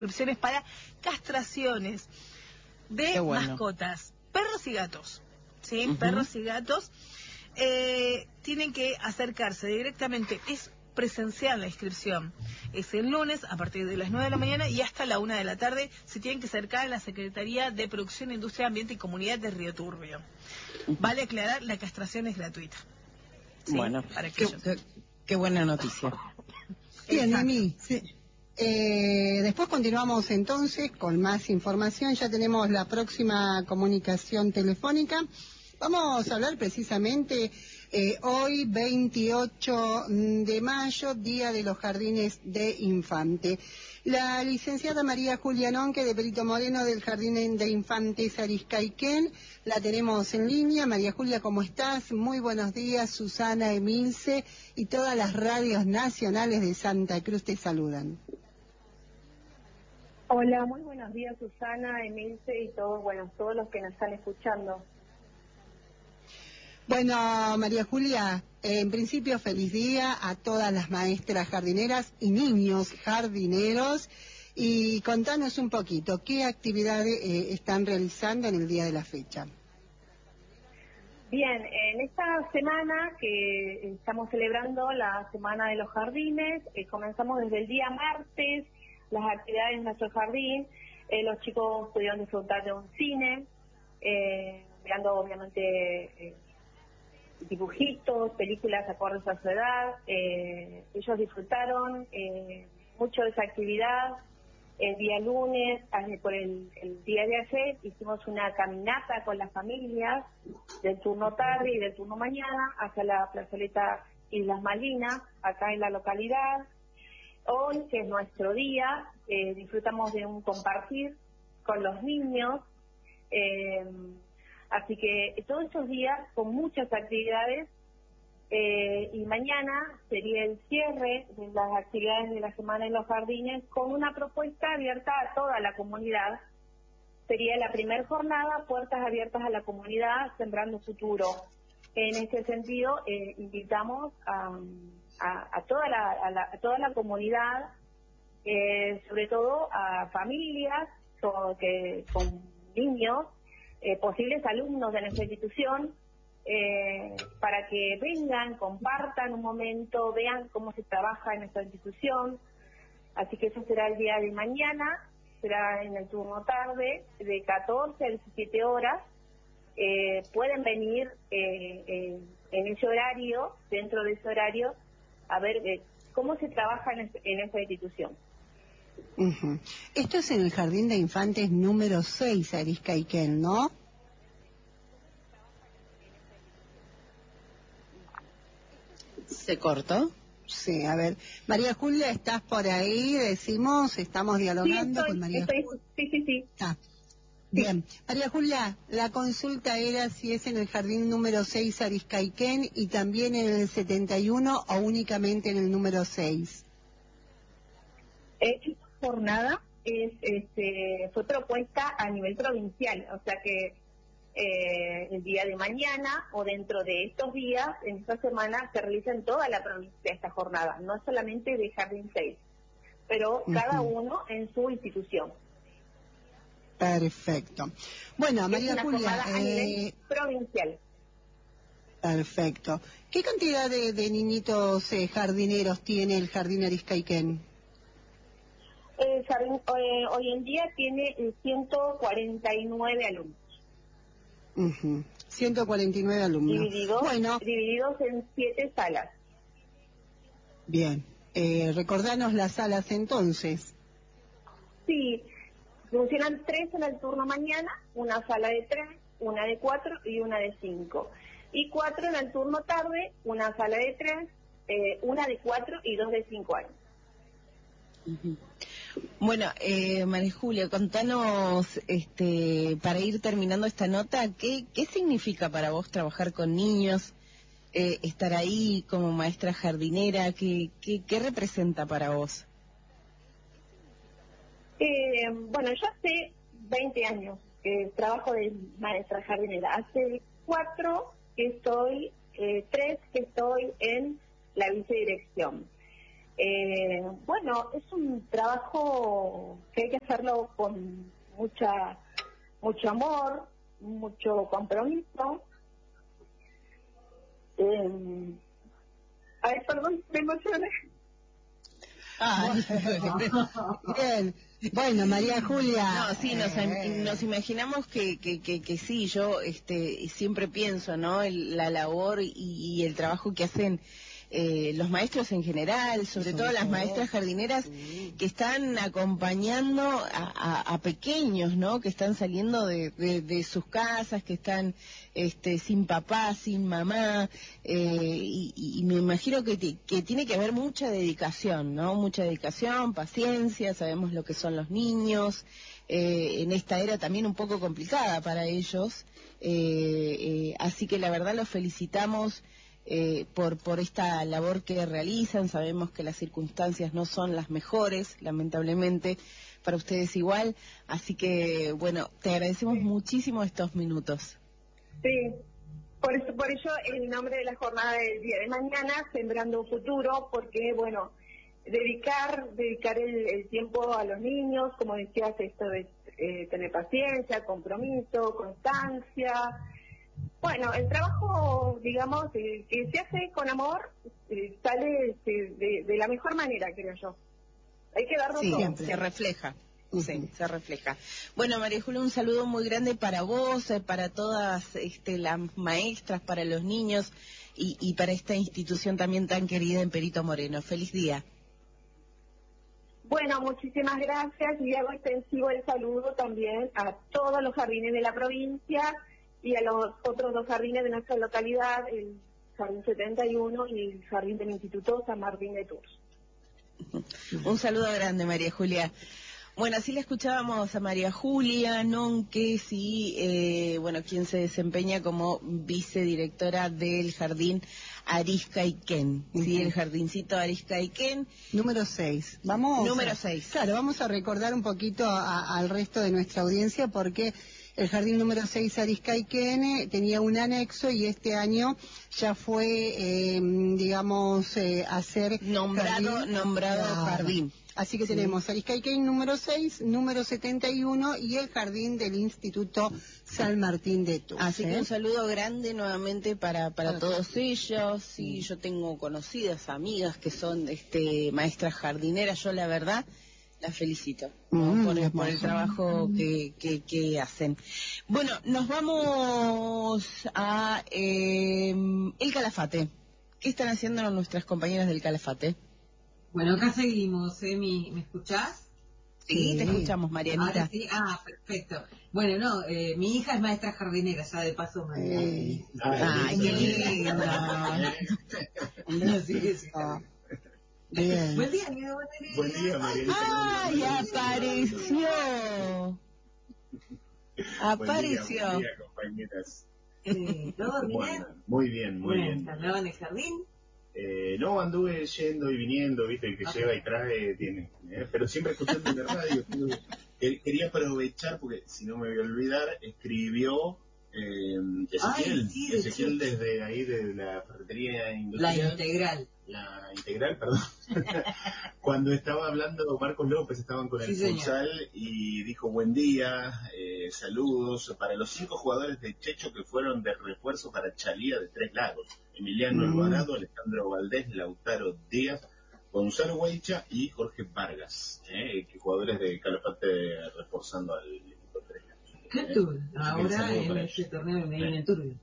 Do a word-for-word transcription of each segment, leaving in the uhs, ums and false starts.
inscripciones para castraciones de bueno. mascotas, perros y gatos, ¿sí? Uh-huh. Perros y gatos eh, tienen que acercarse directamente, es presencial la inscripción, es el lunes a partir de las nueve de la mañana y hasta la una de la tarde, se tienen que acercar a la Secretaría de Producción, Industria, Ambiente y Comunidad de Río Turbio. Uh-huh. Vale aclarar, la castración es gratuita. ¿Sí? Bueno, para qué, qué, qué buena noticia. Bien, Emi, sí. Eh, después continuamos entonces con más información. Ya tenemos la próxima comunicación telefónica. Vamos a hablar precisamente eh, hoy, veintiocho de mayo, Día de los Jardines de Infante. La licenciada María Julia Nonque, de Perito Moreno, del Jardín de Infantes Ariscaiquén, la tenemos en línea. María Julia, ¿cómo estás? Muy buenos días. Susana, Emilce y todas las radios nacionales de Santa Cruz te saludan. Hola, muy buenos días, Susana, Emilce y todos, bueno, todos los que nos están escuchando. Bueno, María Julia, en principio feliz día a todas las maestras jardineras y niños jardineros, y contanos un poquito, ¿qué actividades eh, están realizando en el día de la fecha? Bien, en esta semana que estamos celebrando la Semana de los Jardines, eh, comenzamos desde el día martes las actividades en nuestro jardín. Eh, los chicos pudieron disfrutar de un cine, eh, mirando obviamente eh, dibujitos, películas acordes a su edad. Eh, ellos disfrutaron eh, mucho de esa actividad. El día lunes, por el, el día de ayer, hicimos una caminata con las familias del turno tarde y del turno mañana hacia la plazoleta Islas Malvinas, acá en la localidad. Hoy, que es nuestro día, eh, disfrutamos de un compartir con los niños, eh, así que todos estos días con muchas actividades, eh, y mañana sería el cierre de las actividades de la Semana en los Jardines con una propuesta abierta a toda la comunidad. Sería la primera jornada, puertas abiertas a la comunidad, sembrando futuro. En este sentido, eh, invitamos a... A, a toda la a, la, a toda la comunidad, eh, sobre todo a familias so, que, con niños, eh, posibles alumnos de nuestra institución, eh, para que vengan, compartan un momento, vean cómo se trabaja en nuestra institución. Así que eso será el día de mañana, será en el turno tarde, de catorce a diecisiete horas. Eh, pueden venir eh, eh, en ese horario, dentro de ese horario, a ver eh, cómo se trabaja en, este, en esta institución. Uh-huh. Esto es en el Jardín de Infantes número seis, Ariscaiquén, ¿no? ¿Se cortó? Sí, a ver. María Julia, ¿estás por ahí? Decimos, estamos dialogando sí, estoy, con María estoy, Julia. Sí, sí, sí. Ah. Bien, María Julia, la consulta era si es en el jardín número seis Ariscaiquén y también en el setenta y uno o únicamente en el número seis. Esta jornada es, este, fue propuesta a nivel provincial, o sea que eh, el día de mañana o dentro de estos días, en esta semana, se realiza en toda la provincia esta jornada, no solamente de Jardín seis, pero uh-huh. cada uno en su institución. Perfecto. Bueno, María es una Julia, jornada a eh, nivel provincial. Perfecto. ¿Qué cantidad de, de niñitos eh, jardineros tiene el Jardín Ariscaiquén? El jardín eh, hoy en día tiene ciento cuarenta y nueve alumnos. Uh-huh. ciento cuarenta y nueve alumnos. Divididos, bueno. divididos en siete salas. Bien. Eh, recordanos las salas entonces. Sí. Funcionan tres en el turno mañana, una sala de tres, una de cuatro y una de cinco. Y cuatro en el turno tarde, una sala de tres, eh, una de cuatro y dos de cinco años. Uh-huh. Bueno, eh, María Julia, contanos, este, para ir terminando esta nota, ¿qué, qué significa para vos trabajar con niños, eh, estar ahí como maestra jardinera? ¿Qué, qué, qué representa para vos? Eh, bueno, yo hace veinte años que trabajo de maestra jardinera. Hace cuatro que estoy, eh, tres que estoy en la vicedirección. Eh, bueno, es un trabajo que hay que hacerlo con mucha mucho amor, mucho compromiso. Eh, ay, perdón, me emocioné. Ah, bien. Bueno, María Julia. No, sí, nos, eh, nos imaginamos que, que, que, que sí, yo este, siempre pienso, ¿no? El- la labor y, y el trabajo que hacen eh, los maestros en general, sobre, sobre todo las maestras jardineras sí. que están acompañando a, a, a pequeños, ¿no? Que están saliendo de, de, de sus casas, que están este, sin papá, sin mamá, eh, y, y me imagino que, te, que tiene que haber mucha dedicación, ¿no? Mucha dedicación, paciencia, sabemos lo que son los niños, eh, en esta era también un poco complicada para ellos, eh, eh, así que la verdad los felicitamos eh, por, por esta labor que realizan. Sabemos que las circunstancias no son las mejores, lamentablemente, para ustedes igual, así que bueno, te agradecemos muchísimo estos minutos. Sí, por eso, por ello el nombre de la jornada del día de mañana, Sembrando un Futuro, porque bueno, dedicar dedicar el, el tiempo a los niños, como decías, esto de eh, tener paciencia, compromiso, constancia. Bueno, el trabajo, digamos, eh, que se hace con amor, eh, sale eh, de, de la mejor manera, creo yo. Hay que darlo sí, todo. Siempre. Se refleja. Sí, se refleja. Bueno, María Julia, un saludo muy grande para vos, eh, para todas este, las maestras, para los niños y, y para esta institución también tan querida en Perito Moreno. Feliz día. Bueno, muchísimas gracias y hago extensivo el saludo también a todos los jardines de la provincia y a los otros dos jardines de nuestra localidad, el Jardín setenta y uno y el Jardín del Instituto San Martín de Tours. Un saludo grande, María Julia. Bueno, así le escuchábamos a María Julia Nonque, sí, eh, bueno, quien se desempeña como vicedirectora del Jardín Arizcaiquén, uh-huh. sí, el jardincito Arizcaiquén. Número seis. Vamos Número a, seis. Claro, vamos a recordar un poquito a, a, al resto de nuestra audiencia porque el jardín número seis Arizcaiquén tenía un anexo y este año ya fue, eh, digamos, eh, a ser nombrado, jardín, nombrado claro. jardín. Así que tenemos sí. Arizcaiquén número seis, número setenta y uno y el jardín del Instituto San Martín de Tours. Así ¿eh? que un saludo grande nuevamente para, para, para todos todos ellos. Sí, sí, yo tengo conocidas, amigas que son este, maestras jardineras. Yo la verdad las felicito, ¿no? mm, por, el, por el trabajo que, que, que hacen. Bueno, nos vamos a eh, el Calafate. ¿Qué están haciendo nuestras compañeras del Calafate? Bueno, acá seguimos, ¿eh? ¿Me, ¿me escuchás? Sí, sí, te escuchamos, Marianita. Ahora sí, ah, perfecto. Bueno, no, eh, mi hija es maestra jardinera, ya de paso me... Eh, ¡Ay, qué lindo! No, sí, sí, ah, bien. Buen día, Diego, buen día. Buen día, Marianita. ¡Ay, apareció! Apareció. Buen día, buen día, compañeras. Eh, ¿Todo bien? Muy bien, muy bueno, bien. ¿Andaba en el jardín? Eh, no, anduve yendo y viniendo, viste, el que okay. lleva y trae, tiene, eh, pero siempre escuchando la radio. Quería aprovechar, porque si no me voy a olvidar, escribió eh, Ezequiel, Ay, sí, Ezequiel de desde ahí de la ferretería industrial. La integral. La integral, perdón. Cuando estaba hablando Marcos López, estaban con el sí, futsal y dijo buen día, eh, saludos para los cinco jugadores de Checho que fueron de refuerzo para Chalía de Tres Lagos. Emiliano mm. Alvarado, Alejandro Valdés, Lautaro Díaz, Gonzalo Huaycha y Jorge Vargas, eh, que jugadores de Calafate reforzando al equipo de Tres Lagos. ¿Qué tour? Ahora en este torneo me viene turbio.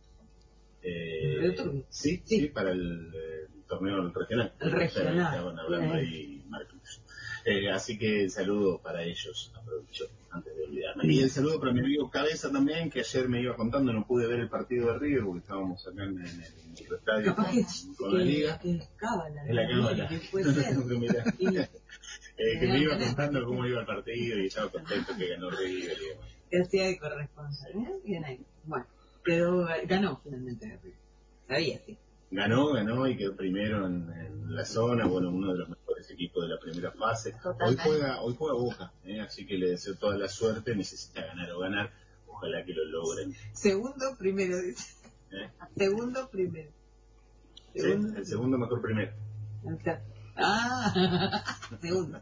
Eh, turbio. Sí, sí, sí, para el, el torneo regional. El regional. Estaban hablando ahí Marcos. Eh, así que el saludo para ellos, aprovecho antes de olvidarme. Y el saludo para mi amigo Cabeza también, que ayer me iba contando, no pude ver el partido de River porque estábamos acá en, en el microestadio con, con la liga. Que es cábala. Es la cábala. No tengo que mirar. eh, que me iba contando cómo iba el partido y estaba contento que ganó River. Que hacía de corresponsal. Bien ahí. Bueno, quedó, ganó finalmente River. Sabía, sí. Ganó, ganó y quedó primero en, en la zona, bueno, uno de los mejores equipos de la primera fase. Hoy juega, hoy juega Boca, ¿eh? Así que le deseo toda la suerte, necesita ganar o ganar, ojalá que lo logren. Segundo, primero, dice. ¿Eh? Segundo, primero. Segundo, sí, el segundo mejor primero. Está, Ah, segundo.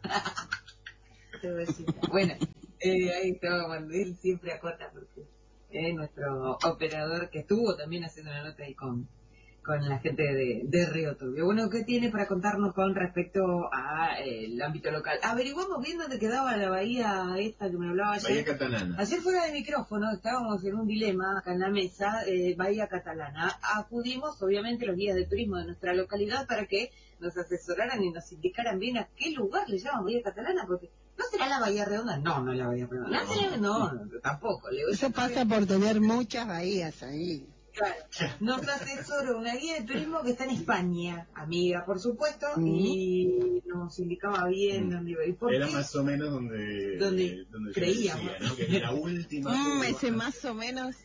Bueno, eh, ahí estaba cuando él siempre acota porque es nuestro operador que estuvo también haciendo la nota ahí con, con la gente de, de Río Turbio. Bueno, ¿qué tiene para contarnos con respecto a eh, el ámbito local? Averiguamos bien dónde quedaba la bahía esta que me hablaba ayer. Bahía Catalana. Ayer fuera de micrófono estábamos en un dilema acá en la mesa, eh, Bahía Catalana. Acudimos obviamente los guías de turismo de nuestra localidad para que nos asesoraran y nos indicaran bien a qué lugar le llaman Bahía Catalana, porque ¿no será la Bahía Redonda? No, no es la Bahía Redonda. No, será, no, no, tampoco. Le Eso pasa por tener muchas bahías ahí. Claro. Nos asesoró una guía de turismo que está en España, amiga, por supuesto, mm. y nos indicaba bien mm. dónde iba. ¿Y por Era qué? más o menos donde, donde, donde creíamos, decía, ¿no? Que la última. Mm, ese más o menos.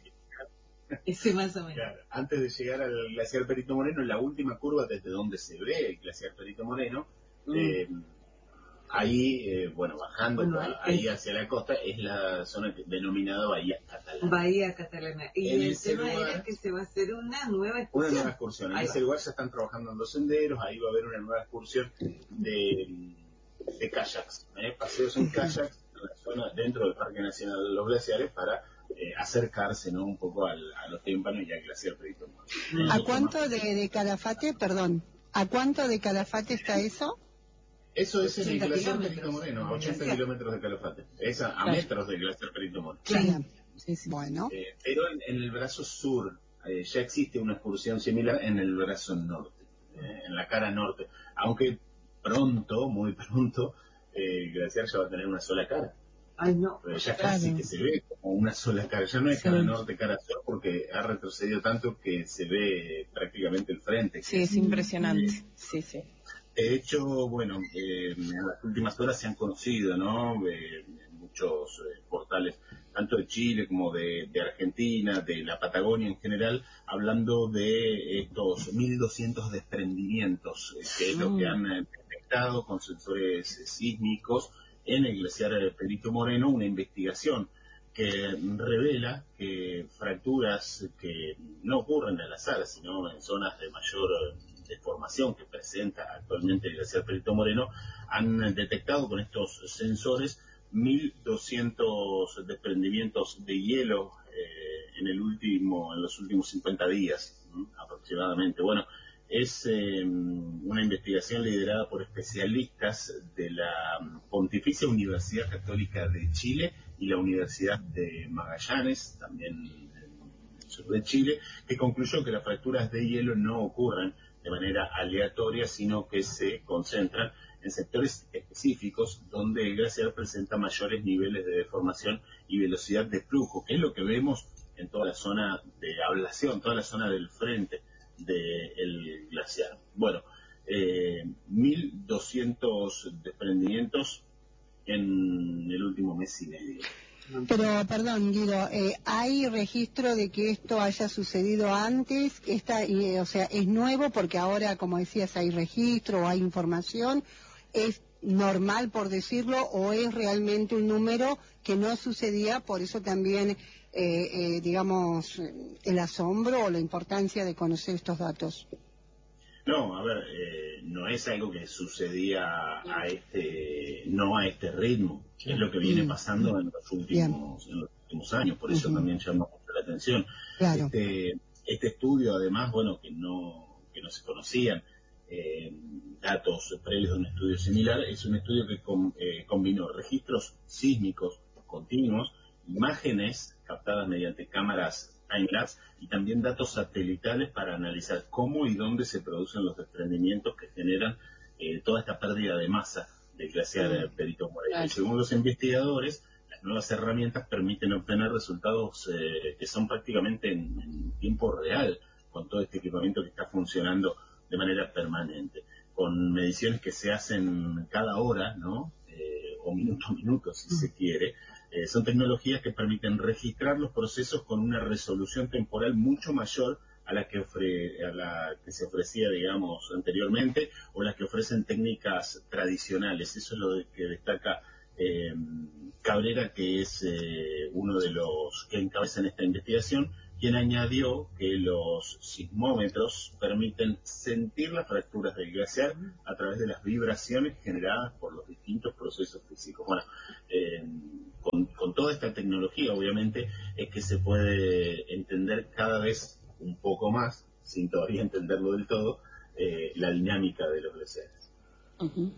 Ese más o menos. Claro, antes de llegar al glaciar Perito Moreno, la última curva desde donde se ve el glaciar Perito Moreno, mm. eh, ahí, eh, bueno, bajando bueno, ahí, ahí hacia la costa, es la zona denominada Bahía Catalana. Bahía Catalana. Y en el tema lugar, era que se va a hacer una nueva excursión. Una nueva excursión. En ahí ese va. lugar se están trabajando en los senderos, ahí va a haber una nueva excursión de, de kayaks, ¿eh? paseos en kayaks en la zona dentro del Parque Nacional de los Glaciares para eh, acercarse, ¿no? un poco al, a los témpanos y al glaciar Perito Moreno. ¿A cuánto de, de Calafate, perdón, a cuánto de Calafate está eso? Eso es en el glaciar Perito Moreno, a ochenta kilómetros de Calafate. Es a, a claro. metros del glaciar Perito Moreno. Claro. Sí, sí. Bueno. Eh, pero en, en el brazo sur eh, ya existe una excursión similar en el brazo norte, eh, en la cara norte. Aunque pronto, muy pronto, eh, el glaciar ya va a tener una sola cara. Ay, no. Pero ya casi claro. que se ve como una sola cara. Ya no es sí. cara norte, cara sur, porque ha retrocedido tanto que se ve prácticamente el frente. Sí, es impresionante. Eh, sí, sí. De hecho, bueno, eh, en las últimas horas se han conocido, ¿no? Eh, muchos eh, portales, tanto de Chile como de, de Argentina, de la Patagonia en general, hablando de estos mil doscientos desprendimientos, eh, que es lo que han detectado con sensores sísmicos en el glaciar Perito Moreno, una investigación que revela que fracturas que no ocurren al azar, sino en zonas de mayor deformación que presenta actualmente el glaciar Perito Moreno, han detectado con estos sensores mil doscientos desprendimientos de hielo eh, en el último en los últimos cincuenta días, ¿no? aproximadamente. Bueno, es eh, una investigación liderada por especialistas de la Pontificia Universidad Católica de Chile y la Universidad de Magallanes, también en el sur de Chile, que concluyó que las fracturas de hielo no ocurren de manera aleatoria, sino que se concentran en sectores específicos donde el glaciar presenta mayores niveles de deformación y velocidad de flujo, que es lo que vemos en toda la zona de ablación, toda la zona del frente del glaciar. Bueno, eh, mil doscientos desprendimientos en el último mes y medio. Pero, perdón, Guido, eh, ¿hay registro de que esto haya sucedido antes? Esta, y, o sea, ¿es nuevo porque ahora, como decías, hay registro o hay información? ¿Es normal, por decirlo, o es realmente un número que no sucedía, por eso también, eh, eh, digamos, el asombro o la importancia de conocer estos datos? No, a ver, eh, no es algo que sucedía a este, no a este ritmo, es lo que viene pasando en los últimos, en los últimos años, por eso uh-huh. también llama mucho la atención. Claro. Este, este estudio, además, bueno, que no, que no se conocían eh, datos previos de un estudio similar, es un estudio que com, eh, combinó registros sísmicos continuos, imágenes captadas mediante cámaras time-lapse y también datos satelitales para analizar cómo y dónde se producen los desprendimientos que generan eh, toda esta pérdida de masa del glaciar mm. Perito Moreno. Claro. Según los investigadores, las nuevas herramientas permiten obtener resultados eh, que son prácticamente en, en tiempo real, con todo este equipamiento que está funcionando de manera permanente, con mediciones que se hacen cada hora, ¿no? Eh, o minuto a minuto, si mm. se quiere. Eh, son tecnologías que permiten registrar los procesos con una resolución temporal mucho mayor a la que, ofre, a la que se ofrecía, digamos, anteriormente, o las que ofrecen técnicas tradicionales. Eso es lo que destaca Eh, Cabrera, que es eh, uno de los que encabezan esta investigación, quien añadió que los sismómetros permiten sentir las fracturas del glaciar a través de las vibraciones generadas por los distintos procesos físicos. Bueno, eh, con, con toda esta tecnología, obviamente, es que se puede entender cada vez un poco más, sin todavía entenderlo del todo, eh, la dinámica de los glaciares. Uh-huh.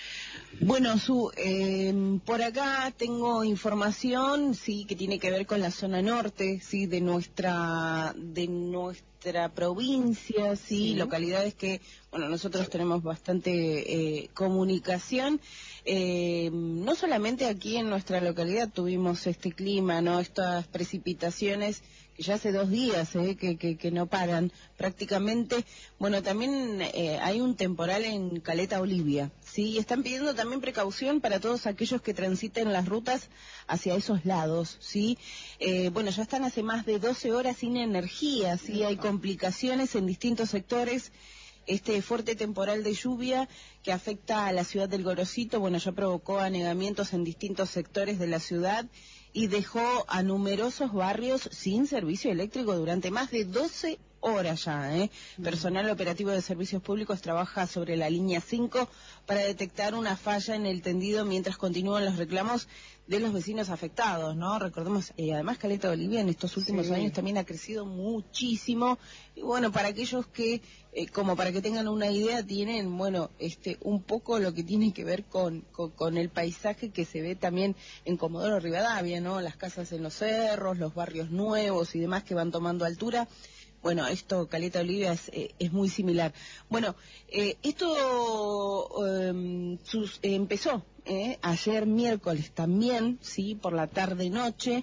Bueno, Su, eh, por acá tengo información, sí, que tiene que ver con la zona norte, sí, de nuestra de nuestra provincia, sí, sí. Localidades que, bueno, nosotros tenemos bastante eh, comunicación. Eh, no solamente aquí en nuestra localidad tuvimos este clima, no, estas precipitaciones que ya hace dos días eh, que, que, que no paran prácticamente. Bueno, también eh, hay un temporal en Caleta Olivia, sí, y están pidiendo también precaución para todos aquellos que transiten las rutas hacia esos lados, sí. Eh, bueno, ya están hace más de doce horas sin energía, sí, hay complicaciones en distintos sectores. Este fuerte temporal de lluvia que afecta a la ciudad del Gorosito, bueno, ya provocó anegamientos en distintos sectores de la ciudad y dejó a numerosos barrios sin servicio eléctrico durante más de doce horas ya, ¿eh? Personal operativo de servicios públicos trabaja sobre la línea cinco para detectar una falla en el tendido mientras continúan los reclamos de los vecinos afectados, ¿no? Recordemos, eh, además Caleta Olivia en estos últimos sí. años también ha crecido muchísimo. Y bueno, para aquellos que, eh, como para que tengan una idea, tienen, bueno, este, un poco lo que tiene que ver con, con, con el paisaje que se ve también en Comodoro Rivadavia, ¿no? Las casas en los cerros, los barrios nuevos y demás que van tomando altura. Bueno, esto, Caleta Olivia, es, eh, es muy similar. Bueno, eh, esto eh, sus, eh, empezó eh, ayer miércoles también, sí, por la tarde-noche,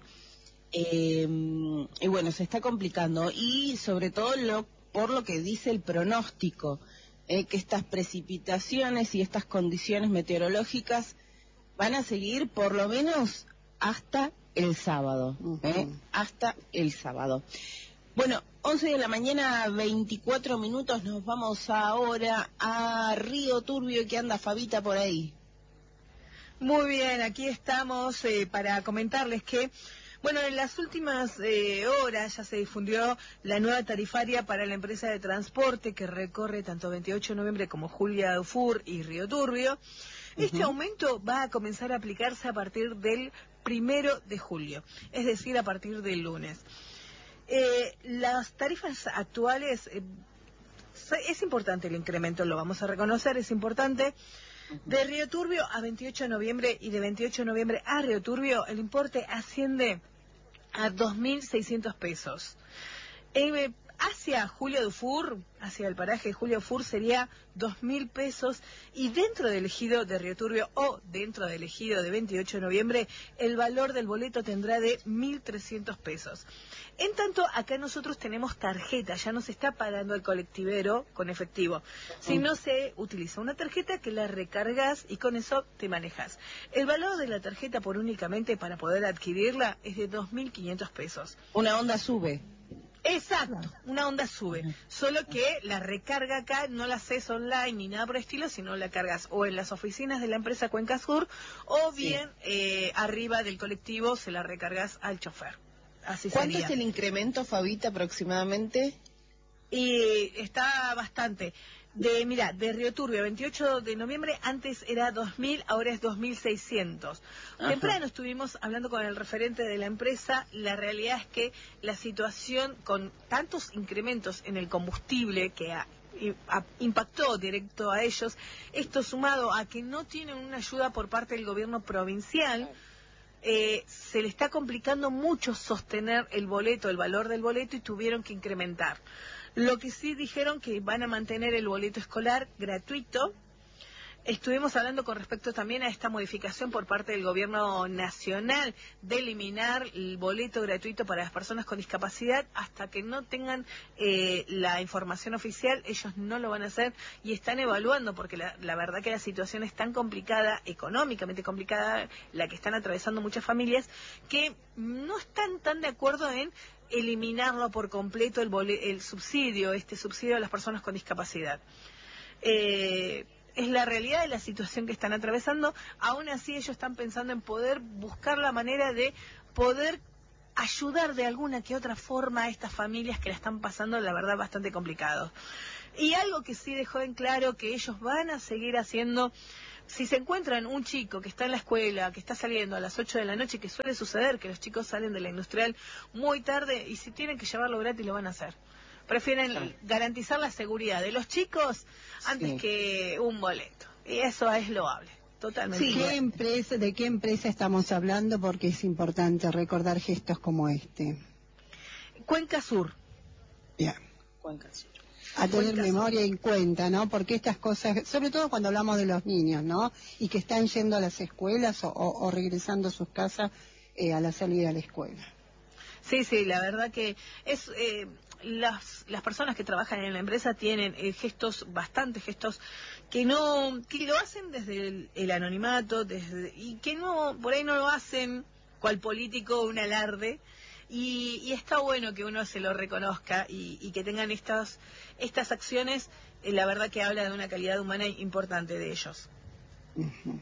eh, y bueno, se está complicando, y sobre todo lo, por lo que dice el pronóstico, eh, que estas precipitaciones y estas condiciones meteorológicas van a seguir por lo menos hasta el sábado, uh-huh. eh, hasta el sábado. Bueno, once de la mañana, veinticuatro minutos, nos vamos ahora a Río Turbio, que anda Fabita por ahí. Muy bien, aquí estamos eh, para comentarles que, bueno, en las últimas eh, horas ya se difundió la nueva tarifaria para la empresa de transporte que recorre tanto veintiocho de noviembre como Julia Dufour y Río Turbio. Este uh-huh. aumento va a comenzar a aplicarse a partir del primero de julio, es decir, a partir del lunes. Eh, las tarifas actuales, eh, es importante el incremento, lo vamos a reconocer, es importante. De Río Turbio a veintiocho de noviembre y de veintiocho de noviembre a Río Turbio, el importe asciende a dos mil seiscientos pesos. Eh, hacia Julia Dufour, hacia el paraje de Julia Dufour, sería dos mil pesos, y dentro del ejido de Río Turbio o dentro del ejido de veintiocho de noviembre, el valor del boleto tendrá de mil trescientos pesos. En tanto, acá nosotros tenemos tarjeta, ya no se está pagando el colectivero con efectivo, sino se utiliza una tarjeta que la recargas y con eso te manejas. El valor de la tarjeta por únicamente para poder adquirirla es de dos mil quinientos pesos. Una Honda Sube. Exacto, una Honda Sube, solo que la recarga acá no la haces online ni nada por el estilo, sino la cargas o en las oficinas de la empresa Cuenca Sur o bien sí. eh, arriba del colectivo se la recargas al chofer. Así ¿Cuánto sería. es el incremento, Fabita, aproximadamente? Y está bastante. De, mira, de Río Turbio, veintiocho de noviembre, antes era dos mil, ahora es dos mil seiscientos. Ajá. Temprano estuvimos hablando con el referente de la empresa. La realidad es que la situación, con tantos incrementos en el combustible que ha, ha, impactó directo a ellos, esto sumado a que no tienen una ayuda por parte del gobierno provincial, Eh, se le está complicando mucho sostener el boleto, el valor del boleto, y tuvieron que incrementar. Lo que sí dijeron que van a mantener el boleto escolar gratuito. Estuvimos hablando con respecto también a esta modificación por parte del gobierno nacional de eliminar el boleto gratuito para las personas con discapacidad. Hasta que no tengan eh, la información oficial, ellos no lo van a hacer y están evaluando, porque la, la verdad que la situación es tan complicada, económicamente complicada, la que están atravesando muchas familias, que no están tan de acuerdo en eliminarlo por completo el, bole, el subsidio, este subsidio a las personas con discapacidad. Eh... es la realidad de la situación que están atravesando. Aún así ellos están pensando en poder buscar la manera de poder ayudar de alguna que otra forma a estas familias que la están pasando, la verdad, bastante complicado. Y algo que sí dejó en claro que ellos van a seguir haciendo, si se encuentran un chico que está en la escuela, que está saliendo a las ocho de la noche, que suele suceder que los chicos salen de la industrial muy tarde, y si tienen que llevarlo gratis lo van a hacer. Prefieren sí. garantizar la seguridad de los chicos antes sí. que un boleto. Y eso es loable. Totalmente. Sí, ¿qué empresa, ¿de qué empresa estamos hablando? Porque es importante recordar gestos como este. Cuenca Sur. Ya. Cuenca Sur. A tener Cuenca memoria Sur. en cuenta, ¿no? Porque estas cosas, sobre todo cuando hablamos de los niños, ¿no? Y que están yendo a las escuelas o, o, o regresando a sus casas eh, a la salida de la escuela. Sí, sí, la verdad que es... Eh, Las, las personas que trabajan en la empresa tienen eh, gestos, bastantes gestos, que no, que lo hacen desde el, el anonimato, desde, y que no, por ahí no lo hacen cual político un alarde, y, y está bueno que uno se lo reconozca y, y que tengan estas, estas acciones, eh, la verdad que habla de una calidad humana importante de ellos. Uh-huh.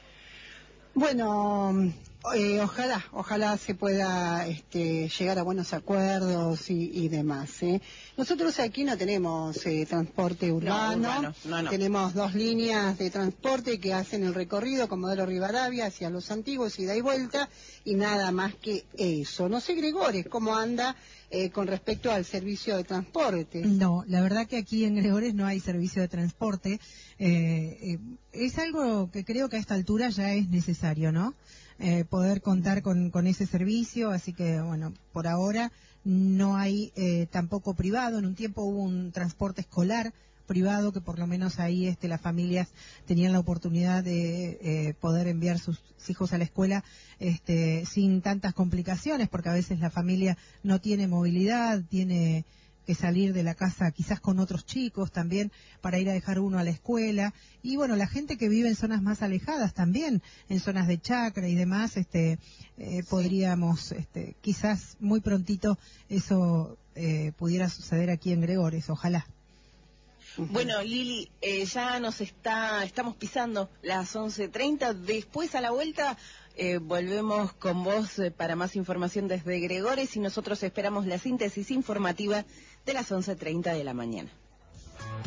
Bueno, eh, ojalá, ojalá se pueda este, llegar a buenos acuerdos y, y demás. ¿eh? Nosotros aquí no tenemos eh, transporte urbano, no, urbano no, no. Tenemos dos líneas de transporte que hacen el recorrido con modelo Rivadavia hacia Los Antiguos, ida y vuelta, y nada más que eso. No sé, Gregores, ¿cómo anda eh, con respecto al servicio de transporte? No, la verdad que aquí en Gregores no hay servicio de transporte. Eh, eh, es algo que creo que a esta altura ya es necesario, ¿no? Eh, poder contar con, con ese servicio, así que, bueno, por ahora no hay eh, tampoco privado. En un tiempo hubo un transporte escolar privado que por lo menos ahí este, las familias tenían la oportunidad de eh, poder enviar sus hijos a la escuela este, sin tantas complicaciones, porque a veces la familia no tiene movilidad, tiene que salir de la casa quizás con otros chicos también para ir a dejar uno a la escuela. Y bueno, la gente que vive en zonas más alejadas también, en zonas de chacra y demás, este eh, podríamos, este, quizás muy prontito eso eh, pudiera suceder aquí en Gregores, ojalá. Bueno, Lili, eh, ya nos está, estamos pisando las once treinta, después a la vuelta eh, volvemos con vos eh, para más información desde Gregores y nosotros esperamos la síntesis informativa de las once treinta de la mañana.